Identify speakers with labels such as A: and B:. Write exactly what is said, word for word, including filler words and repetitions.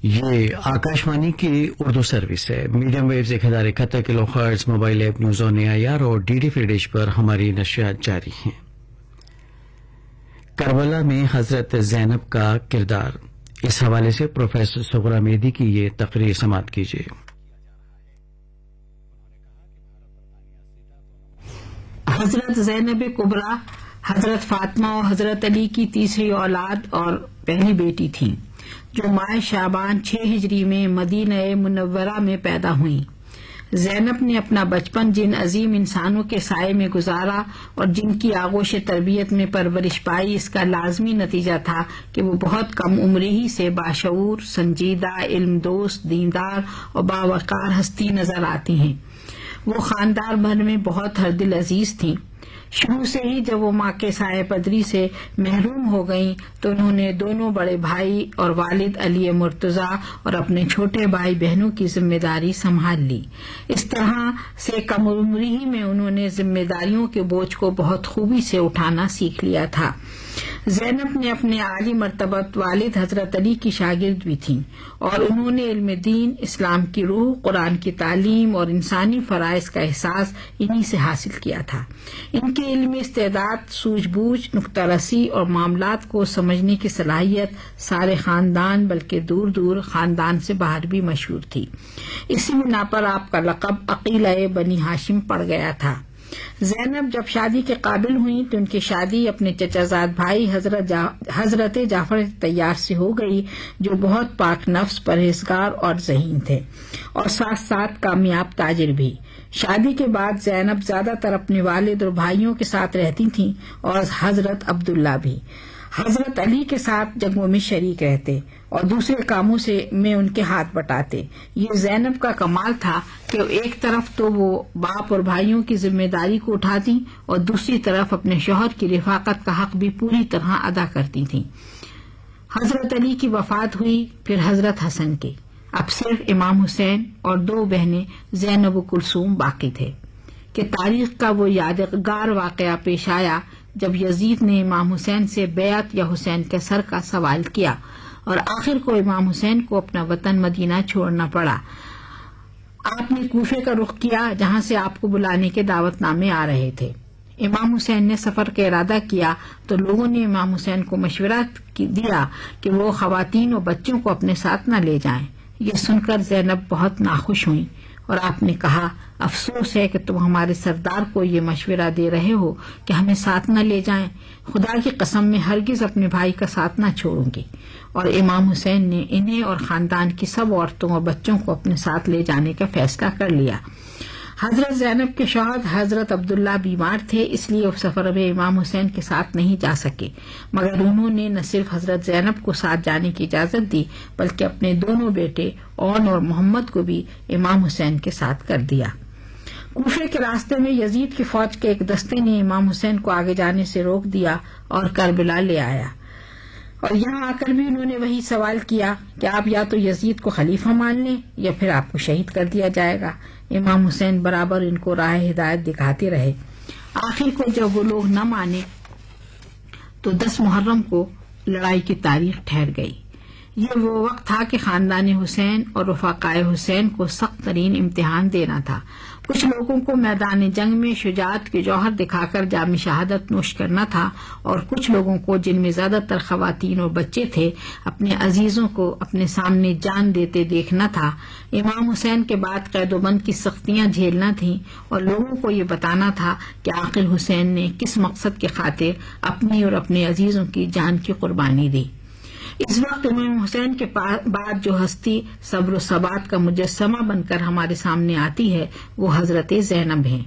A: یہ آکاشوانی کی اردو سروس ہے۔ میڈیم ویوز ایک ہزار اکہتر کلو hertz, mobile app news on a I R اور ڈی ڈی فری ڈش پر ہماری نشریات جاری ہیں۔ کربلا میں حضرت زینب کا کردار، اس حوالے سے پروفیسر صغرا مہدی کی یہ تقریر سماعت کیجیے۔
B: حضرت زینب کبریٰ حضرت فاطمہ اور حضرت علی کی تیسری اولاد اور پہلی بیٹی تھیں، جو ماہ شعبان چھ ہجری میں مدینہ منورہ میں پیدا ہوئیں۔ زینب نے اپنا بچپن جن عظیم انسانوں کے سائے میں گزارا اور جن کی آغوش تربیت میں پرورش پائی، اس کا لازمی نتیجہ تھا کہ وہ بہت کم عمری ہی سے باشعور، سنجیدہ، علم دوست، دیندار اور باوقار ہستی نظر آتی ہیں۔ وہ خاندان بھر میں بہت ہر دل عزیز تھیں۔ شروع سے ہی جب وہ ماں کے سائے پدری سے محروم ہو گئیں تو انہوں نے دونوں بڑے بھائی اور والد علی مرتضیٰ اور اپنے چھوٹے بھائی بہنوں کی ذمہ داری سنبھال لی۔ اس طرح سے کم عمری ہی میں انہوں نے ذمہ داریوں کے بوجھ کو بہت خوبی سے اٹھانا سیکھ لیا تھا۔ زینب نے اپنے عالی مرتبت والد حضرت علی کی شاگرد بھی تھیں اور انہوں نے علم دین، اسلام کی روح، قرآن کی تعلیم اور انسانی فرائض کا احساس انہی سے حاصل کیا تھا۔ ان کے علمی استعداد، سوجھ بوجھ، نکتہ رسی اور معاملات کو سمجھنے کی صلاحیت سارے خاندان بلکہ دور دور خاندان سے باہر بھی مشہور تھی۔ اسی بنا پر آپ کا لقب عقیلہ بنی ہاشم پڑ گیا تھا۔ زینب جب شادی کے قابل ہوئی تو ان کی شادی اپنے چچا زاد بھائی حضرت جا حضرت جعفر طیار سے ہو گئی، جو بہت پاک نفس، پرہیزگار اور ذہین تھے اور ساتھ ساتھ کامیاب تاجر بھی۔ شادی کے بعد زینب زیادہ تر اپنے والد اور بھائیوں کے ساتھ رہتی تھیں اور حضرت عبداللہ بھی حضرت علی کے ساتھ جنگوں میں شریک رہتے اور دوسرے کاموں سے میں ان کے ہاتھ بٹاتے۔ یہ زینب کا کمال تھا کہ ایک طرف تو وہ باپ اور بھائیوں کی ذمہ داری کو اٹھاتی اور دوسری طرف اپنے شوہر کی رفاقت کا حق بھی پوری طرح ادا کرتی تھیں۔ حضرت علی کی وفات ہوئی، پھر حضرت حسن کی۔ اب صرف امام حسین اور دو بہنیں زینب و کلثوم باقی تھے کہ تاریخ کا وہ یادگار واقعہ پیش آیا جب یزید نے امام حسین سے بیعت یا حسین کے سر کا سوال کیا اور آخر کو امام حسین کو اپنا وطن مدینہ چھوڑنا پڑا۔ آپ نے کوفے کا رخ کیا، جہاں سے آپ کو بلانے کے دعوت نامے آ رہے تھے۔ امام حسین نے سفر کا ارادہ کیا تو لوگوں نے امام حسین کو مشورہ دیا کہ وہ خواتین اور بچوں کو اپنے ساتھ نہ لے جائیں۔ یہ سن کر زینب بہت ناخوش ہوئی اور آپ نے کہا، افسوس ہے کہ تم ہمارے سردار کو یہ مشورہ دے رہے ہو کہ ہمیں ساتھ نہ لے جائیں۔ خدا کی قسم میں ہرگز اپنے بھائی کا ساتھ نہ چھوڑوں گی۔ اور امام حسین نے انہیں اور خاندان کی سب عورتوں اور بچوں کو اپنے ساتھ لے جانے کا فیصلہ کر لیا۔ حضرت زینب کے شوہر حضرت عبداللہ بیمار تھے، اس لیے اس سفر میں امام حسین کے ساتھ نہیں جا سکے، مگر انہوں نے نہ صرف حضرت زینب کو ساتھ جانے کی اجازت دی بلکہ اپنے دونوں بیٹے اون اور محمد کو بھی امام حسین کے ساتھ کر دیا۔ کوفے کے راستے میں یزید کی فوج کے ایک دستے نے امام حسین کو آگے جانے سے روک دیا اور کربلا لے آیا، اور یہاں آ کر بھی انہوں نے وہی سوال کیا کہ آپ یا تو یزید کو خلیفہ مان لیں یا پھر آپ کو شہید کر دیا جائے گا۔ امام حسین برابر ان کو راہ ہدایت دکھاتے رہے۔ آخر کو جب وہ لوگ نہ مانے تو دس محرم کو لڑائی کی تاریخ ٹھہر گئی۔ یہ وہ وقت تھا کہ خاندان حسین اور رفقائے حسین کو سخت ترین امتحان دینا تھا۔ کچھ لوگوں کو میدان جنگ میں شجاعت کے جوہر دکھا کر جام شہادت نوش کرنا تھا اور کچھ لوگوں کو، جن میں زیادہ تر خواتین اور بچے تھے، اپنے عزیزوں کو اپنے سامنے جان دیتے دیکھنا تھا۔ امام حسین کے بعد قید و بند کی سختیاں جھیلنا تھیں اور لوگوں کو یہ بتانا تھا کہ آخر حسین نے کس مقصد کے خاطر اپنی اور اپنے عزیزوں کی جان کی قربانی دی۔ اس وقت امام حسین کے بعد جو ہستی صبر و ثبات کا مجسمہ بن کر ہمارے سامنے آتی ہے وہ حضرت زینب ہیں۔